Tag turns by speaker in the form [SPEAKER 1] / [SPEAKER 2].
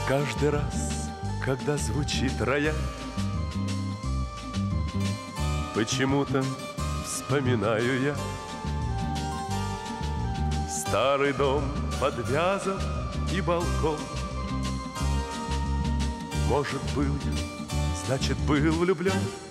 [SPEAKER 1] Каждый раз, когда звучит рояль, почему-то вспоминаю я старый дом, подвязан и балкон. Может, был я, значит, был влюблен.